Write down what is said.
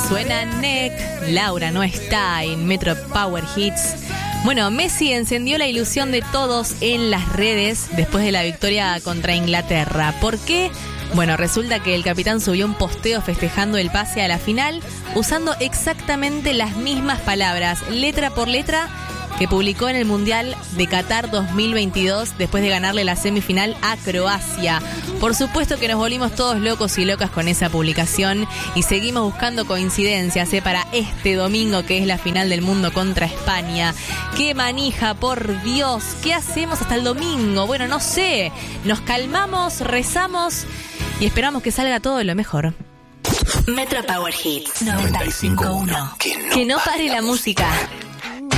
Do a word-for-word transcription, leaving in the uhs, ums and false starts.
Suena Neck, Laura no está en Metro Power Hits. Bueno, Messi encendió la ilusión de todos en las redes después de la victoria contra Inglaterra. ¿Por qué? Bueno, resulta que el capitán subió un posteo festejando el pase a la final usando exactamente las mismas palabras, letra por letra, que publicó en el Mundial de Qatar dos mil veintidós después de ganarle la semifinal a Croacia. Por supuesto que nos volvimos todos locos y locas con esa publicación y seguimos buscando coincidencias ¿eh? para este domingo que es la final del mundo contra España. ¡Qué manija, por Dios! ¿Qué hacemos hasta el domingo? Bueno, no sé. Nos calmamos, rezamos y esperamos que salga todo lo mejor. Metro Power Hits noventa y cinco punto uno. Que no pare la música.